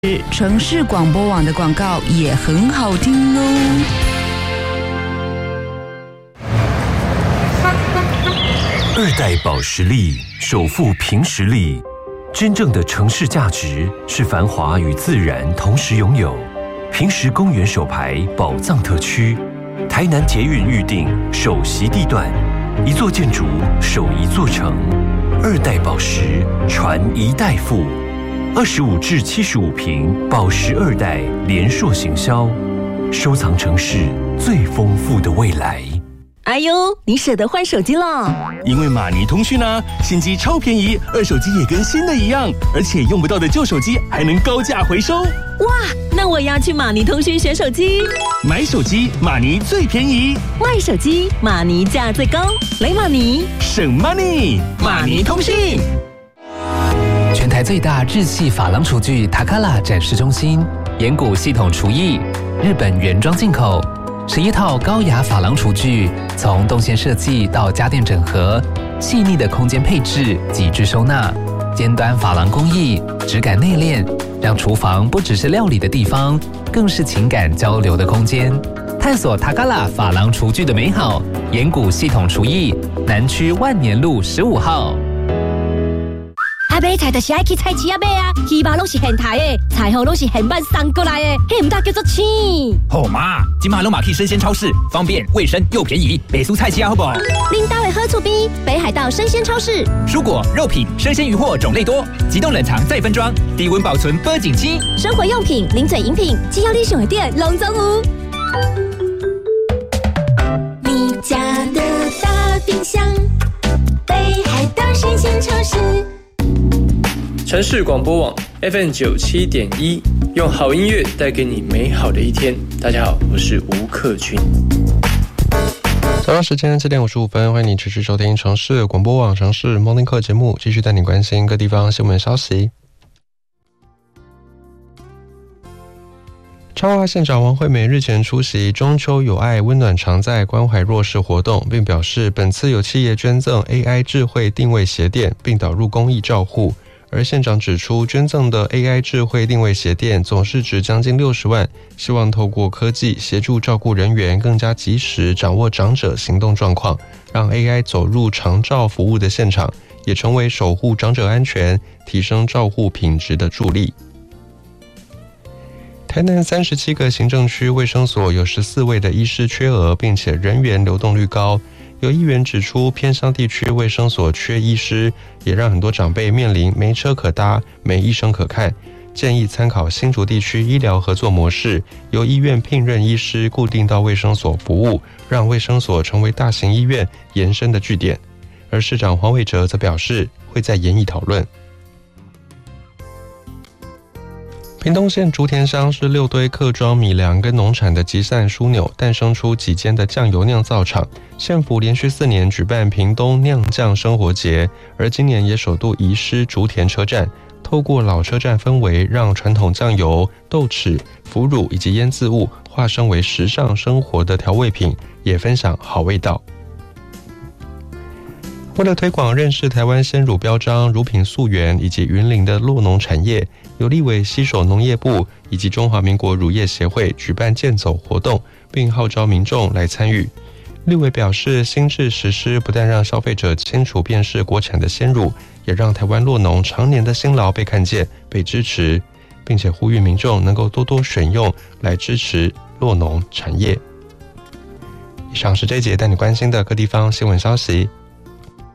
城市广播网的广告也很好听哦。 二代保时力首富凭实力，真正的城市价值是繁华与自然同时拥有。平实公园首排宝藏特区，台南捷运预定首席地段，一座建筑守一座城。二代保时传一代富，25至75坪保时二代联硕行销，收藏城市最丰富的未来。 哎呦，你舍得换手机了？ 因为马尼通讯啊，新机超便宜，二手机也跟新的一样，而且用不到的旧手机还能高价回收。 哇，那我也要去马尼通讯选手机。 买手机马尼最便宜， 卖手机马尼价最高，来马尼省 money， 马尼通讯。 全台最大日系珐琅厨具塔卡拉展示中心，岩谷系统厨艺，日本原装进口，11套高雅珐琅厨具，从动线设计到家电整合，细腻的空间配置，极致收纳，尖端珐琅工艺，质感内敛，让厨房不只是料理的地方，更是情感交流的空间。探索塔卡拉珐琅厨具的美好，岩谷系统厨艺，南区万年路15号。 啊，买菜就是爱去菜市仔买啊，鱼肉拢是现台的，菜货拢是现办送过来的，迄唔大叫做青。 好嘛，今嘛拢嘛去生鲜超市，方便、卫生又便宜，白蔬菜市好不好？ 恁家的好厝边，北海道生鲜超市， 蔬果、肉品、生鲜鱼货种类多，急冻冷藏再分装，低温保存保景期。 生活用品、零嘴饮品，只要你想的店，拢总有。你家的大冰箱，北海道生鲜超市。 城市广播网 FM97.1，用好音乐带给你美好的一天。大家好，我是吴克群。 早上时间7点55分，欢迎你持续收听城市广播网城市 Morning 课节目，继续带你关心各地方新闻消息。彰化县长王惠美日前出席中秋有爱温暖常在关怀弱势活动，并表示本次有企业捐赠 AI 智慧定位鞋垫，并导入公益照护。而县长指出，捐赠的 AI 智慧定位鞋垫总市值将近60万，希望透过科技协助照顾人员更加及时掌握长者行动状况，让 AI 走入长照服务的现场，也成为守护长者安全、提升照护品质的助力。台南37个行政区卫生所有14位的医师缺额，并且人员流动率高。有议员指出，偏乡地区卫生所缺医师，也让很多长辈面临没车可搭、没医生可看。建议参考新竹地区医疗合作模式，由医院聘任医师固定到卫生所服务，让卫生所成为大型医院延伸的据点。而市长黄伟哲则表示，会再研议讨论。屏东县竹田乡是6堆客庄米粮跟农产的集散枢纽，诞生出几间的酱油酿造厂。县府连续4年举办屏东酿酱生活节，而今年也首度移师竹田车站，透过老车站氛围，让传统酱油、豆豉、腐乳以及腌渍物化身为时尚生活的调味品，也分享好味道。为了推广认识台湾鲜乳标章、乳品溯源以及云林的酪农产业，有立委携手农业部以及中华民国乳业协会举办健走活动，并号召民众来参与。立委表示，新制实施不但让消费者清楚辨识国产的鲜乳，也让台湾酪农常年的辛劳被看见、被支持，并且呼吁民众能够多多选用来支持酪农产业。以上是这一节带你关心的各地方新闻消息。